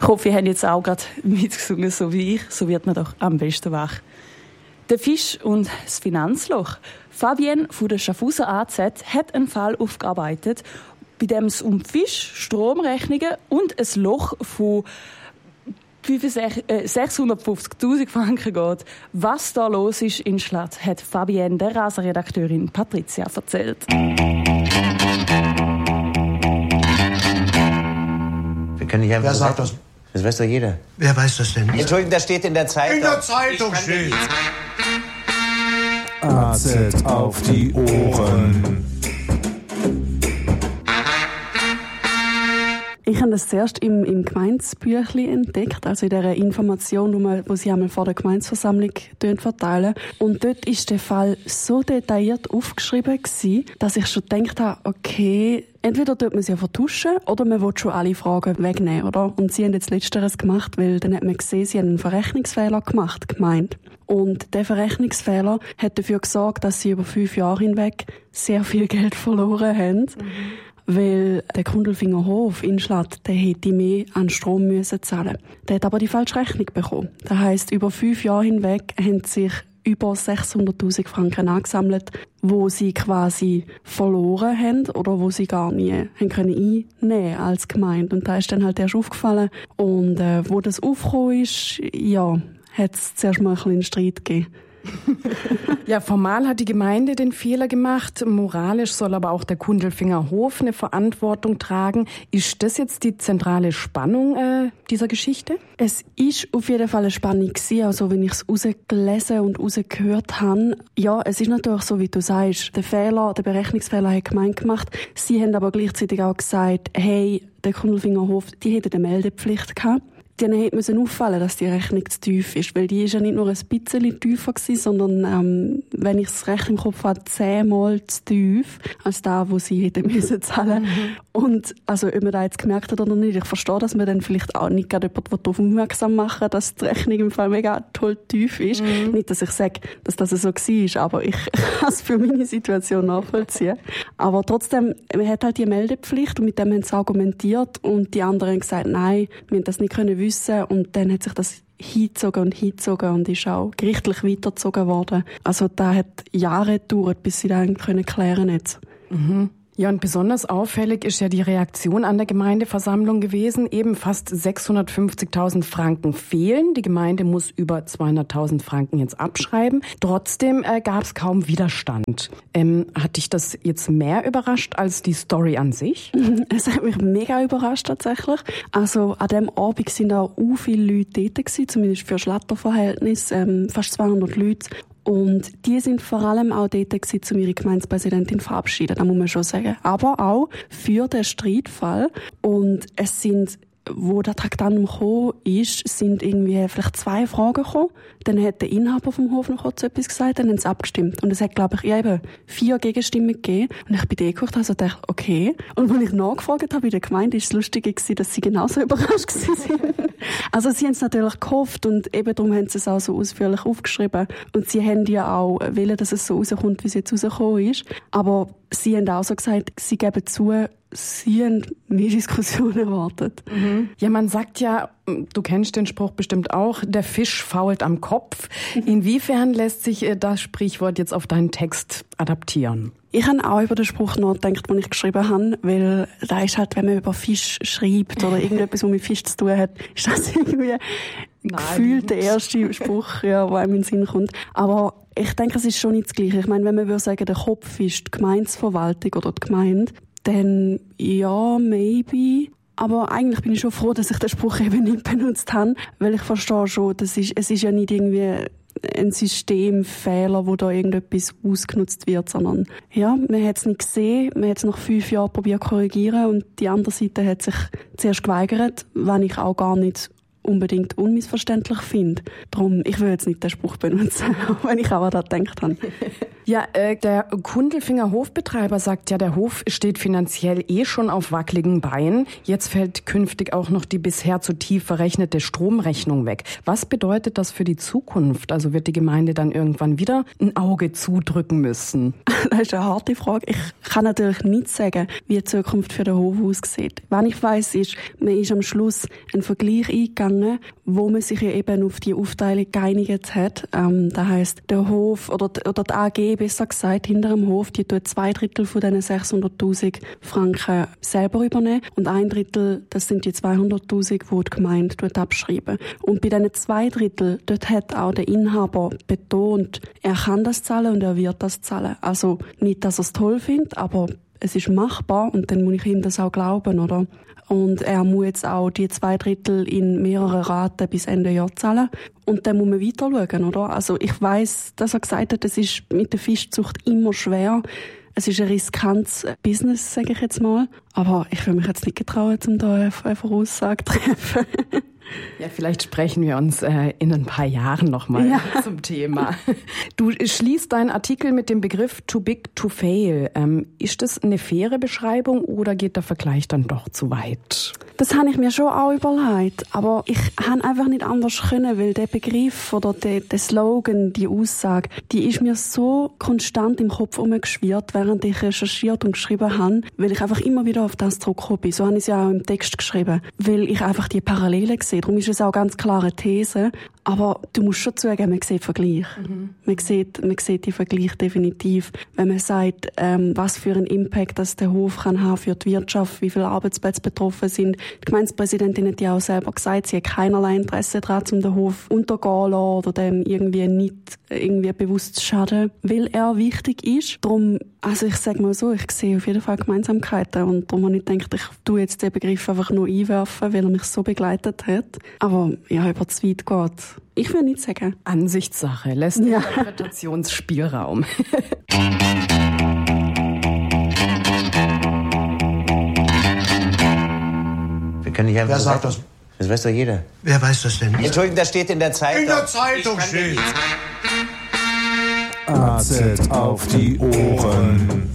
Ich hoffe, ihr habt jetzt auch gerade mitgesungen, so wie ich. So wird man doch am besten wach. Der Fisch und das Finanzloch. Fabienne von der Schaffhauser AZ hat einen Fall aufgearbeitet, bei dem es um Fisch, Stromrechnungen und ein Loch von 650'000 Franken geht. Was da los ist in Schlatt, hat Fabienne der Rasa-Redakteurin Patricia erzählt. Wir können nicht einfach. Wer sagt das? Das weiß doch jeder. Wer weiß das denn? Entschuldigung, das steht in der Zeitung. In der Zeitung steht. AZ auf die Ohren. Ich habe das zuerst im Gemeindebüchlein entdeckt, also in dieser Information, wo sie einmal vor der Gemeindeversammlung verteilen. Und dort ist der Fall so detailliert aufgeschrieben gewesen, dass ich schon gedacht habe, okay, entweder tut man sie ja vertuschen oder man will schon alle Fragen wegnehmen, oder? Und sie haben jetzt Letzteres gemacht, weil dann hat man gesehen, sie haben einen Verrechnungsfehler gemacht, gemeint. Und der Verrechnungsfehler hat dafür gesorgt, dass sie über 5 Jahre hinweg sehr viel Geld verloren haben. Weil der Gundelfinger Hof in Schlatt, der hätte mehr an Strom müssen zahlen. Der hat aber die falsche Rechnung bekommen. Das heisst, über 5 Jahre hinweg haben sich über 600'000 Franken angesammelt, wo sie quasi verloren haben oder wo sie gar nie haben können einnehmen als Gemeinde. Und da ist dann halt erst aufgefallen. Und wo das aufgekommen ist, ja, hat es zuerst mal ein bisschen einen Streit gegeben. Ja, formal hat die Gemeinde den Fehler gemacht. Moralisch soll aber auch der Gundelfinger Hof eine Verantwortung tragen. Ist das jetzt die zentrale Spannung dieser Geschichte? Es ist auf jeden Fall eine Spannung gewesen, also wenn ich es rausgelesen und rausgehört habe. Ja, es ist natürlich so, wie du sagst. Der Berechnungsfehler hat die Gemeinde gemacht. Sie haben aber gleichzeitig auch gesagt, hey, der Gundelfinger Hof, die hätten eine Meldepflicht gehabt. Denen hätte auffallen, dass die Rechnung zu tief ist, weil die ist ja nicht nur ein bisschen tiefer gewesen, sondern, wenn ich es recht im Kopf habe, 10-mal zu tief als da, wo sie hätten müssen zahlen. Und, also, ob man da jetzt gemerkt hat oder nicht, ich verstehe, dass man dann vielleicht auch nicht gerade jemanden darauf aufmerksam machen, dass die Rechnung im Fall mega toll tief ist. Nicht, dass ich sage, dass das so war, aber ich kann es für meine Situation nachvollziehen. Aber trotzdem, man hat halt die Meldepflicht und mit dem haben sie argumentiert und die anderen haben gesagt, nein, wir haben das nicht wissen. Und dann hat sich das hingezogen und ist auch gerichtlich weitergezogen worden. Also da hat Jahre gedauert, bis sie das klären können. Ja, und besonders auffällig ist ja die Reaktion an der Gemeindeversammlung gewesen. Eben fast 650.000 Franken fehlen. Die Gemeinde muss über 200.000 Franken jetzt abschreiben. Trotzdem gab es kaum Widerstand. Hat dich das jetzt mehr überrascht als die Story an sich? Es hat mich mega überrascht tatsächlich. Also an dem Abend sind auch viele Leute dort gewesen, zumindest für Schlatter-Verhältnis, fast 200 Leute. Und die sind vor allem auch dort gewesen, um ihre Gemeindepräsidentin zu verabschieden, das muss man schon sagen. Aber auch für den Streitfall. Und es sind, wo der Traktandum gekommen ist, sind irgendwie vielleicht 2 Fragen gekommen. Dann hat der Inhaber vom Hof noch kurz etwas gesagt, dann haben sie abgestimmt. Und es hat, glaube ich, eben 4 Gegenstimmen gegeben. Und ich bin geguckt, also dachte, okay. Und als ich nachgefragt habe in der Gemeinde, ist es lustig gewesen, dass sie genauso überrascht sind. Also sie haben es natürlich gehofft und eben darum haben sie es auch so ausführlich aufgeschrieben. Und sie haben ja auch wollen, dass es so rauskommt, wie es jetzt rausgekommen ist. Aber sie haben auch so gesagt, sie geben zu, sie haben mehr Diskussionen erwartet. Ja, man sagt ja, du kennst den Spruch bestimmt auch, der Fisch fault am Kopf. Inwiefern lässt sich das Sprichwort jetzt auf deinen Text adaptieren? Ich habe auch über den Spruch nachgedacht, den ich geschrieben habe, weil da ist halt, wenn man über Fisch schreibt oder irgendetwas, was mit Fisch zu tun hat, ist das irgendwie gefühlt der erste Spruch, ja, der einem in den Sinn kommt. Aber ich denke, es ist schon nicht das Gleiche. Ich meine, wenn man würde sagen, der Kopf ist die Gemeindeverwaltung oder die Gemeinde, dann ja, maybe. Aber eigentlich bin ich schon froh, dass ich den Spruch eben nicht benutzt habe, weil ich verstehe schon, es ist ja nicht irgendwie ein Systemfehler, wo da irgendetwas ausgenutzt wird, sondern ja, man hat es nicht gesehen, man hat es nach 5 Jahren probiert zu korrigieren und die andere Seite hat sich zuerst geweigert, was ich auch gar nicht unbedingt unmissverständlich finde. Darum, ich will jetzt nicht den Spruch benutzen, auch wenn ich auch daran gedacht habe. Ja, der Kundelfinger Hofbetreiber sagt ja, der Hof steht finanziell schon auf wackeligen Beinen. Jetzt fällt künftig auch noch die bisher zu tief verrechnete Stromrechnung weg. Was bedeutet das für die Zukunft? Also wird die Gemeinde dann irgendwann wieder ein Auge zudrücken müssen? Das ist eine harte Frage. Ich kann natürlich nicht sagen, wie die Zukunft für den Hof aussieht. Was ich weiss, ist, man ist am Schluss einen Vergleich eingegangen, wo man sich ja eben auf die Aufteilung geeinigt hat. Das heisst, der Hof oder die AG, besser gesagt, hinter dem Hof, die tut 2/3 von diesen 600'000 Franken selber übernehmen und 1/3, das sind die 200'000, die die Gemeinde abschreiben. Und bei diesen 2/3, dort hat auch der Inhaber betont, er kann das zahlen und er wird das zahlen. Also nicht, dass er es toll findet, aber es ist machbar und dann muss ich ihm das auch glauben, oder? Und er muss jetzt auch die 2/3 in mehreren Raten bis Ende Jahr zahlen. Und dann muss man weiter schauen, oder? Also ich weiss, dass er gesagt hat, es ist mit der Fischzucht immer schwer. Es ist ein riskantes Business, sage ich jetzt mal. Aber ich will mich jetzt nicht getrauen, um da eine Voraussage zu treffen. Ja, vielleicht sprechen wir uns in ein paar Jahren nochmal zum Thema. Du schließt deinen Artikel mit dem Begriff too big to fail. Ist das eine faire Beschreibung oder geht der Vergleich dann doch zu weit? Das habe ich mir schon auch überlegt, aber ich habe einfach nicht anders können, weil der Begriff oder der Slogan, die Aussage, die ist mir so konstant im Kopf herumgeschwirrt, während ich recherchiert und geschrieben habe, weil ich einfach immer wieder auf das zurückgekommen bin. So habe ich es ja auch im Text geschrieben, weil ich einfach die Parallelen sehe. Darum ist es auch ganz klare These. Aber du musst schon zugeben, man sieht Vergleich. Man sieht die Vergleich definitiv. Wenn man sagt, was für einen Impact das der Hof kann haben für die Wirtschaft, wie viele Arbeitsplätze betroffen sind. Die Gemeindepräsidentin hat ja auch selber gesagt, sie hat keinerlei Interesse daran, um den Hof untergehen lassen oder dem irgendwie nicht bewusst zu schaden, weil er wichtig ist. Darum, also ich sage mal so, ich sehe auf jeden Fall Gemeinsamkeiten und darum habe ich gedacht, ich tue jetzt den Begriff einfach nur einwerfen, weil er mich so begleitet hat. Aber ja, über zu weit geht. Ich will nicht sagen. Ansichtssache, lässt Interpretationsspielraum. Wir können nicht einfach Wer so sagt weiter. das? Das weiß doch jeder. Wer weiß das denn? Entschuldigung, das steht in der Zeitung. In der Zeitung Ich kann steht. AZ auf die Ohren.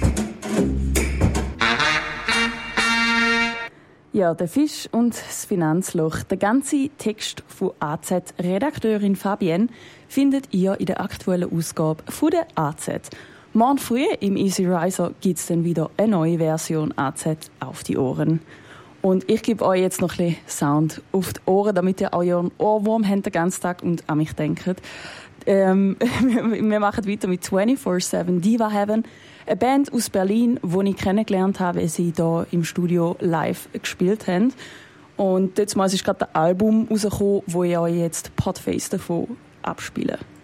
Ja, der Fisch und das Finanzloch. Der ganze Text von AZ-Redakteurin Fabienne findet ihr in der aktuellen Ausgabe von der AZ. Morgen früh im Easy Riser gibt es dann wieder eine neue Version AZ auf die Ohren. Und ich gebe euch jetzt noch ein bisschen Sound auf die Ohren, damit ihr euren Ohrwurm habt den ganzen Tag und an mich denkt. Wir machen weiter mit 24/7 Diva Heaven. Eine Band aus Berlin, die ich kennengelernt habe, weil sie hier im Studio live gespielt haben. Und jetzt ist gerade das Album rausgekommen, wo ich euch jetzt Podface davon abspiele.